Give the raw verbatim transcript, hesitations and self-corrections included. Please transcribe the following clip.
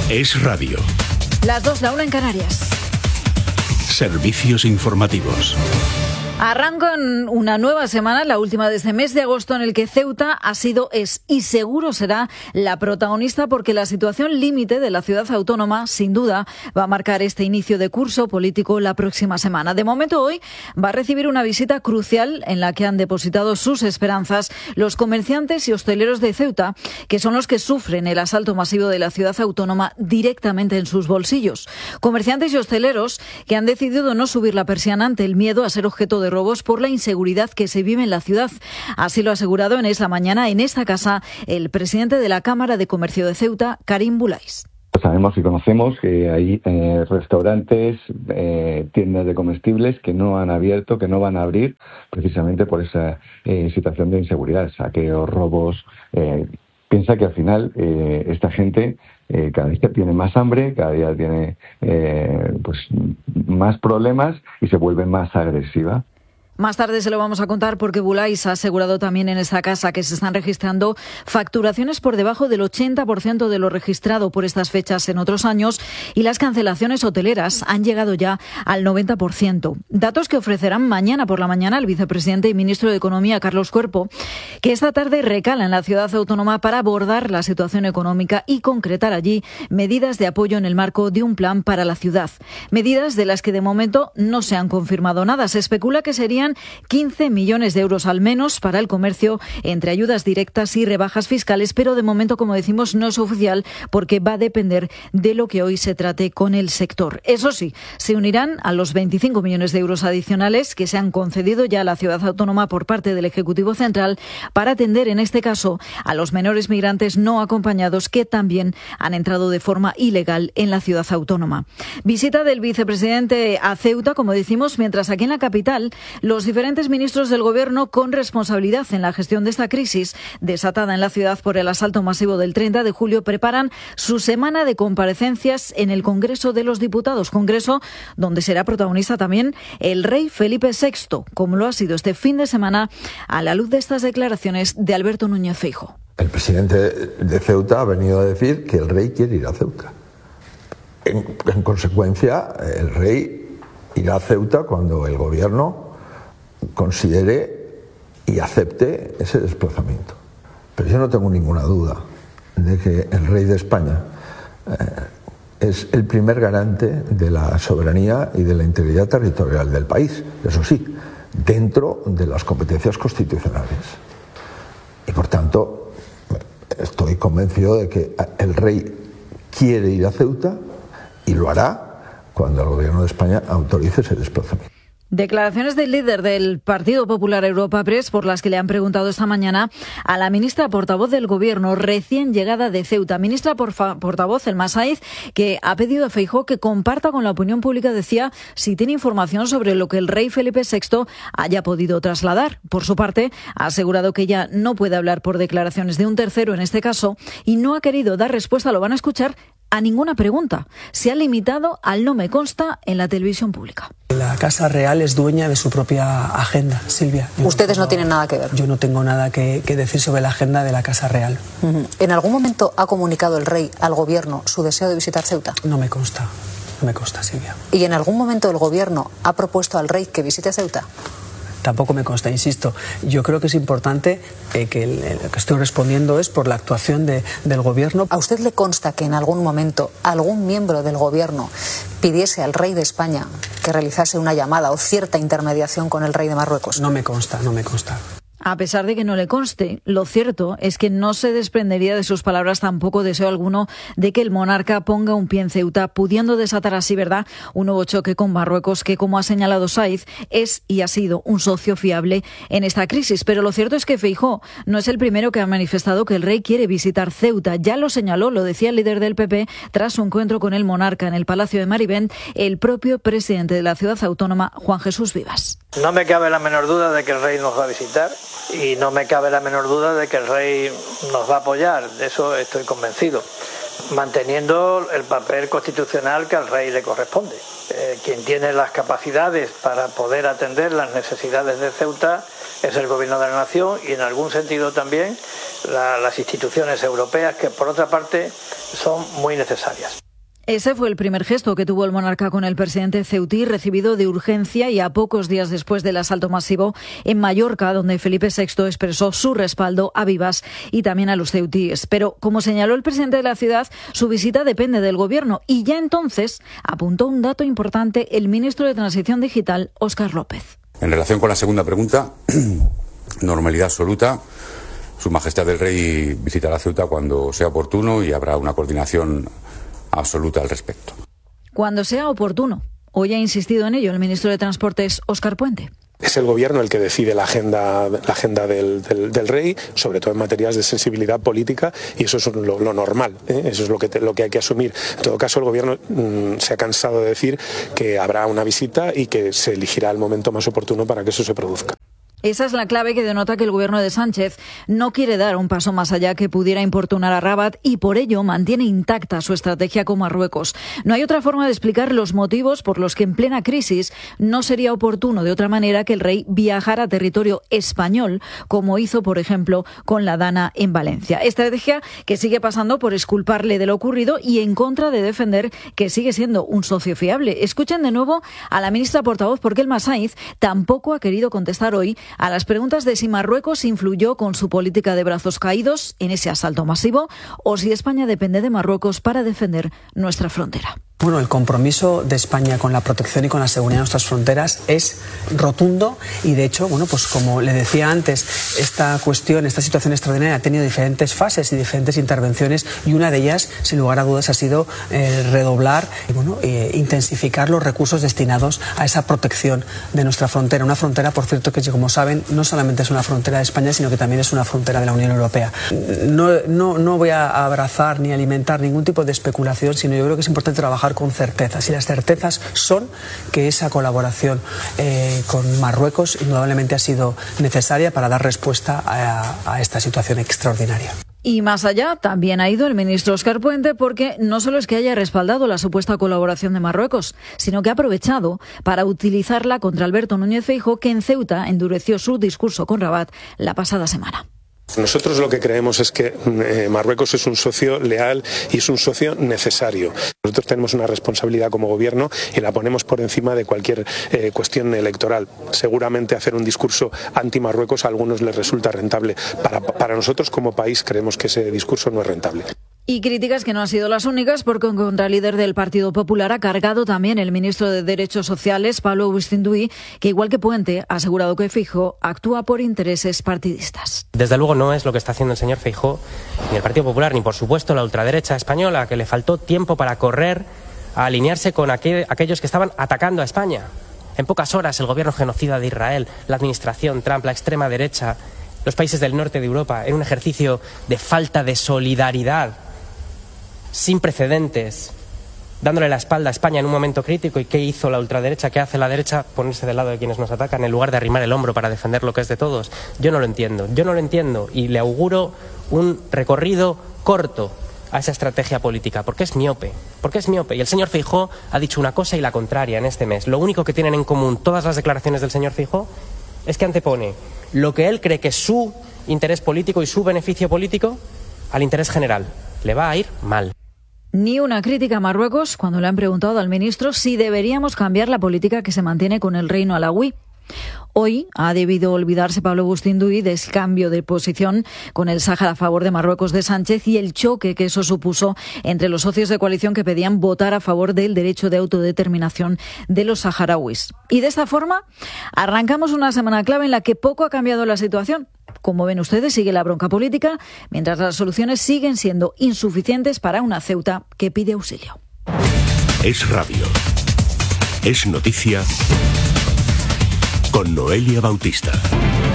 Es Radio. Las dos, la una en Canarias. Servicios informativos. Arrancan una nueva semana, la última de este mes de agosto, en el que Ceuta ha sido, es y seguro será la protagonista, porque la situación límite de la ciudad autónoma, sin duda, va a marcar este inicio de curso político la próxima semana. De momento, hoy va a recibir una visita crucial en la que han depositado sus esperanzas los comerciantes y hosteleros de Ceuta, que son los que sufren el asalto masivo de la ciudad autónoma directamente en sus bolsillos. Comerciantes y hosteleros que han decidido no subir la persiana ante el miedo a ser objeto de robos por la inseguridad que se vive en la ciudad. Así lo ha asegurado en Es la Mañana, en esta casa, el presidente de la Cámara de Comercio de Ceuta, Karim Boulais. Sabemos y conocemos que hay eh, restaurantes, eh, tiendas de comestibles que no han abierto, que no van a abrir, precisamente por esa eh, situación de inseguridad, saqueos, robos. Eh, piensa que al final eh, esta gente eh, cada día tiene más hambre, cada día tiene eh, pues más problemas y se vuelve más agresiva. Más tarde se lo vamos a contar, porque Boulais ha asegurado también en esta casa que se están registrando facturaciones por debajo del ochenta por ciento de lo registrado por estas fechas en otros años, y las cancelaciones hoteleras han llegado ya al noventa por ciento. Datos que ofrecerán mañana por la mañana el vicepresidente y ministro de Economía, Carlos Cuerpo, que esta tarde recala en la ciudad autónoma para abordar la situación económica y concretar allí medidas de apoyo en el marco de un plan para la ciudad. Medidas de las que de momento no se han confirmado nada. Se especula que serían quince millones de euros al menos para el comercio, entre ayudas directas y rebajas fiscales, pero de momento, como decimos, no es oficial, porque va a depender de lo que hoy se trate con el sector. Eso sí, se unirán a los veinticinco millones de euros adicionales que se han concedido ya a la ciudad autónoma por parte del Ejecutivo Central para atender, en este caso, a los menores migrantes no acompañados que también han entrado de forma ilegal en la ciudad autónoma. Visita del vicepresidente a Ceuta, como decimos, mientras aquí en la capital los Los diferentes ministros del Gobierno con responsabilidad en la gestión de esta crisis desatada en la ciudad por el asalto masivo del treinta de julio preparan su semana de comparecencias en el Congreso de los Diputados, Congreso donde será protagonista también el rey Felipe sexto, como lo ha sido este fin de semana, a la luz de estas declaraciones de Alberto Núñez Feijóo. El presidente de Ceuta ha venido a decir que el rey quiere ir a Ceuta. En, en consecuencia, el rey irá a Ceuta cuando el Gobierno considere y acepte ese desplazamiento. Pero yo no tengo ninguna duda de que el rey de España eh, es el primer garante de la soberanía y de la integridad territorial del país, eso sí, dentro de las competencias constitucionales. Y por tanto, estoy convencido de que el rey quiere ir a Ceuta y lo hará cuando el Gobierno de España autorice ese desplazamiento. Declaraciones del líder del Partido Popular Europa Press, por las que le han preguntado esta mañana a la ministra portavoz del Gobierno recién llegada de Ceuta. Ministra portavoz, Elma Saiz, que ha pedido a Feijóo que comparta con la opinión pública, decía, si tiene información sobre lo que el rey Felipe sexto haya podido trasladar. Por su parte, ha asegurado que ella no puede hablar por declaraciones de un tercero en este caso y no ha querido dar respuesta, lo van a escuchar, a ninguna pregunta. Se ha limitado al no me consta en la televisión pública. La Casa Real es dueña de su propia agenda, Silvia. Yo Ustedes no, no tienen nada que ver. Yo no tengo nada que, que decir sobre la agenda de la Casa Real. Uh-huh. ¿En algún momento ha comunicado el rey al Gobierno su deseo de visitar Ceuta? No me consta, no me consta, Silvia. ¿Y en algún momento el Gobierno ha propuesto al rey que visite Ceuta? Tampoco me consta, insisto. Yo creo que es importante eh, que el, el, lo que estoy respondiendo es por la actuación de, del Gobierno. ¿A usted le consta que en algún momento algún miembro del Gobierno pidiese al rey de España que realizase una llamada o cierta intermediación con el rey de Marruecos? No me consta, no me consta. A pesar de que no le conste, lo cierto es que no se desprendería de sus palabras tampoco deseo alguno de que el monarca ponga un pie en Ceuta, pudiendo desatar así, ¿verdad?, un nuevo choque con Marruecos, que, como ha señalado Saiz, es y ha sido un socio fiable en esta crisis. Pero lo cierto es que Feijóo no es el primero que ha manifestado que el rey quiere visitar Ceuta. Ya lo señaló, lo decía el líder del P P, tras su encuentro con el monarca en el Palacio de Marivent, el propio presidente de la ciudad autónoma, Juan Jesús Vivas. No me cabe la menor duda de que el rey nos va a visitar. Y no me cabe la menor duda de que el rey nos va a apoyar, de eso estoy convencido, manteniendo el papel constitucional que al rey le corresponde. Eh, quien tiene las capacidades para poder atender las necesidades de Ceuta es el Gobierno de la Nación y, en algún sentido también, la, las instituciones europeas, que por otra parte son muy necesarias. Ese fue el primer gesto que tuvo el monarca con el presidente ceutí, recibido de urgencia y a pocos días después del asalto masivo en Mallorca, donde Felipe sexto expresó su respaldo a Vivas y también a los ceutíes. Pero, como señaló el presidente de la ciudad, su visita depende del gobierno y ya entonces apuntó un dato importante el ministro de Transición Digital, Óscar López. En relación con la segunda pregunta, normalidad absoluta. Su Majestad el Rey visitará Ceuta cuando sea oportuno y habrá una coordinación absoluta al respecto. Cuando sea oportuno. Hoy ha insistido en ello el ministro de Transportes, Óscar Puente. Es el gobierno el que decide la agenda, la agenda del, del, del rey, sobre todo en materias de sensibilidad política, y eso es lo, lo normal, ¿eh? Eso es lo que, te, lo que hay que asumir. En todo caso, el gobierno mmm, se ha cansado de decir que habrá una visita y que se elegirá el momento más oportuno para que eso se produzca. Esa es la clave que denota que el gobierno de Sánchez no quiere dar un paso más allá que pudiera importunar a Rabat y por ello mantiene intacta su estrategia con Marruecos. No hay otra forma de explicar los motivos por los que en plena crisis no sería oportuno de otra manera que el rey viajara a territorio español, como hizo, por ejemplo, con la Dana en Valencia. Estrategia que sigue pasando por exculparle de lo ocurrido y en contra de defender que sigue siendo un socio fiable. Escuchen de nuevo a la ministra portavoz, porque el Masaiz tampoco ha querido contestar hoy a las preguntas de si Marruecos influyó con su política de brazos caídos en ese asalto masivo o si España depende de Marruecos para defender nuestra frontera. Bueno, el compromiso de España con la protección y con la seguridad de nuestras fronteras es rotundo y, de hecho, bueno, pues como le decía antes, esta cuestión, esta situación extraordinaria ha tenido diferentes fases y diferentes intervenciones y una de ellas, sin lugar a dudas, ha sido eh, redoblar y bueno, eh, intensificar los recursos destinados a esa protección de nuestra frontera. Una frontera, por cierto, que, como saben, no solamente es una frontera de España, sino que también es una frontera de la Unión Europea. No, no, no voy a abrazar ni alimentar ningún tipo de especulación, sino yo creo que es importante trabajar con certezas, y las certezas son que esa colaboración eh, con Marruecos indudablemente ha sido necesaria para dar respuesta a, a esta situación extraordinaria. Y más allá, también ha ido el ministro Óscar Puente, porque no solo es que haya respaldado la supuesta colaboración de Marruecos, sino que ha aprovechado para utilizarla contra Alberto Núñez Feijóo, que en Ceuta endureció su discurso con Rabat la pasada semana. Nosotros lo que creemos es que eh, Marruecos es un socio leal y es un socio necesario. Nosotros tenemos una responsabilidad como gobierno y la ponemos por encima de cualquier eh, cuestión electoral. Seguramente hacer un discurso anti-Marruecos a algunos les resulta rentable. Para, para nosotros como país creemos que ese discurso no es rentable. Y críticas que no han sido las únicas, porque un contralíder del Partido Popular ha cargado también el ministro de Derechos Sociales, Pablo Bustinduy, que igual que Puente ha asegurado que Feijóo actúa por intereses partidistas. Desde luego no es lo que está haciendo el señor Feijóo, ni el Partido Popular, ni por supuesto la ultraderecha española, que le faltó tiempo para correr a alinearse con aquel, aquellos que estaban atacando a España. En pocas horas el gobierno genocida de Israel, la administración Trump, la extrema derecha, los países del norte de Europa, en un ejercicio de falta de solidaridad sin precedentes, dándole la espalda a España en un momento crítico. ¿Y qué hizo la ultraderecha? ¿Qué hace la derecha? Ponerse del lado de quienes nos atacan en lugar de arrimar el hombro para defender lo que es de todos. Yo no lo entiendo, yo no lo entiendo y le auguro un recorrido corto a esa estrategia política, porque es miope, porque es miope. Y el señor Feijóo ha dicho una cosa y la contraria en este mes. Lo único que tienen en común todas las declaraciones del señor Feijóo es que antepone lo que él cree que es su interés político y su beneficio político al interés general. Le va a ir mal. Ni una crítica a Marruecos cuando le han preguntado al ministro si deberíamos cambiar la política que se mantiene con el reino alauí. Hoy ha debido olvidarse Pablo Bustinduy del cambio de posición con el Sáhara a favor de Marruecos de Sánchez y el choque que eso supuso entre los socios de coalición que pedían votar a favor del derecho de autodeterminación de los saharauis. Y de esta forma arrancamos una semana clave en la que poco ha cambiado la situación. Como ven ustedes, sigue la bronca política, mientras las soluciones siguen siendo insuficientes para una Ceuta que pide auxilio. Es radio. Es noticia con Noelia Bautista.